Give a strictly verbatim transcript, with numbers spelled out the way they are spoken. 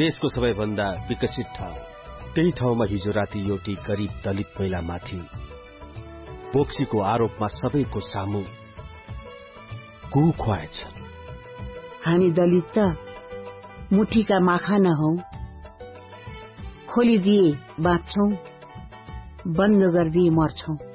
देशको सबैभन्दा विकसित ठाउँ। त्यही ठाउँमा हिजो राति एउटी गरीब दलित महिलामाथि बोक्सीको आरोपमा सबैको सामु कु खुवाएछ। हामी दलित त मुठीका माखा न हौ। खोलिदिए बाँच्छौं, बन्द गरिदिए मर्छौं।